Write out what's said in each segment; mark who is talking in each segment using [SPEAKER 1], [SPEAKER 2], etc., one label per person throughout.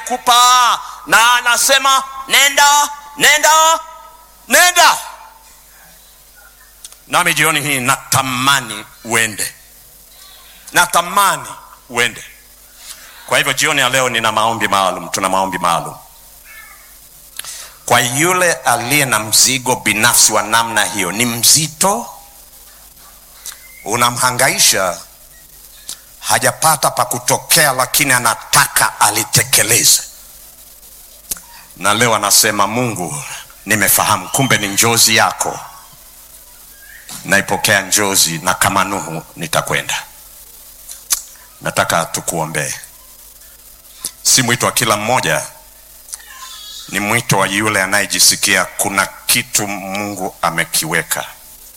[SPEAKER 1] amekupa, na anasema nenda. Nami jioni hii natamani uende. Kwa hivyo jioni ya leo tuna maombi maalum kwa yule aliye na mzigo binafsi wa namna hiyo. Ni mzito, unamhangaisha, hajapata pa kutokea, lakini anataka alitekeleze. Na leo anasema, Mungu, nimefahamu, kumbe ni njozi yako. Naipokea njozi, na kama Nuhu nitakwenda. Nataka tukuombee. Si mwito wa kila mmoja, ni mwito wa yule anayejisikia kuna kitu Mungu amekiweka.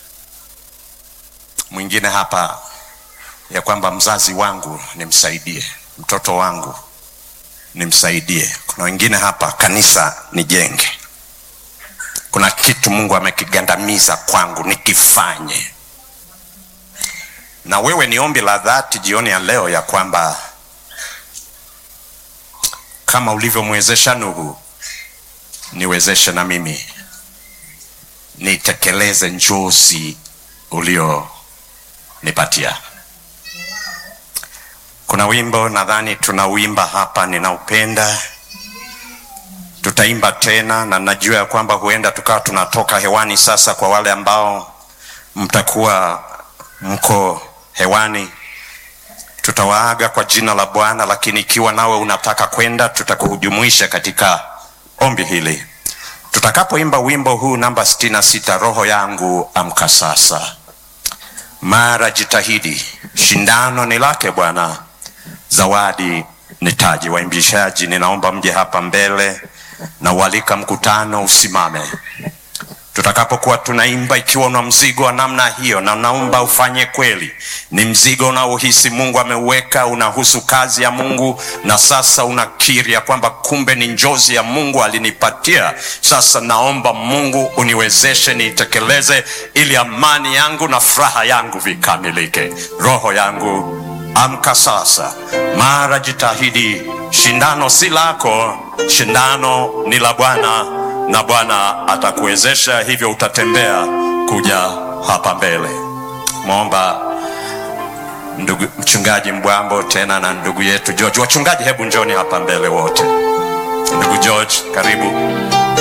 [SPEAKER 1] Mwingine hapa ya kwamba mzazi wangu nimsaidie, mtoto wangu nimsaidie. Kuna wengine hapa, kanisa nijenge. Kuna kitu Mungu amekigandamiza kwangu nikifanye. Na wewe, ni ombi la dhati jioni ya leo ya kwamba kama ulivyomwezesha Nuhu, niwezeshe na mimi nitekeleze njozi ulionipatia. Kuna wimbo nadhani tunauimba hapa, ninaupenda. Tutaimba tena, na najua ya kwamba huenda tukawa tunatoka hewani sasa. Kwa wale ambao mtakuwa mko hewani, tutawaaga kwa jina la Bwana, lakini ikiwa nawe unataka kwenda, tutakuhujumuisha katika ombi hili. Tutakapoimba wimbo huu namba 66, roho yangu amka sasa, mara jitahidi, shindano ni lake Bwana, zawadi ni taji. Waimbishaji, ninaomba mje hapa mbele, na ualika mkutano usimame. Tutakapokuwa tunaimba, ikiwa una mzigo wa namna hiyo, na naomba ufanye kweli, ni mzigo unaohisi Mungu ameuweka, unahusu kazi ya Mungu, na sasa unakiri ya kwamba kumbe ni njozi ya Mungu alinipatia. Sasa naomba Mungu uniwezeshe niitekeleze, ili amani yangu na furaha yangu vikamilike. Roho yangu amka sasa, mara jitahidi, shindano si lako, shindano ni la Bwana, na Bwana atakuwezesha. Hivyo utatembea kuja hapa mbele. Muomba ndugu mchungaji Mbwambo tena na ndugu yetu George. Wachungaji, hebu njoni hapa mbele wote. Ndugu George, karibu.